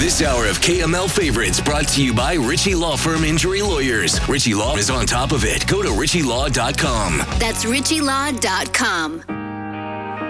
This hour of KML Favorites brought to you by Ritchie Law Firm Injury Lawyers. Ritchie Law is on top of it. Go to ritchielaw.com. That's ritchielaw.com.